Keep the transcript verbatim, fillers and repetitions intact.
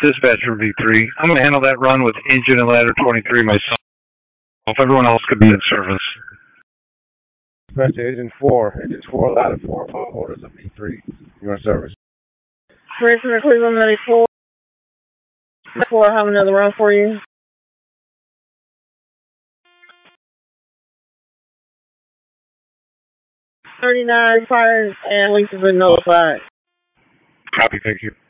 Dispatcher V three. I'm going to handle that run with engine and ladder twenty-three myself. Everyone else could be in service. Dispatcher Engine four. Engine four, ladder four, five orders of V three. You're in service. Richmond, Cleveland ninety-four. four, I have another run for you. thirty-nine fires and leaks have been notified. Copy, thank you.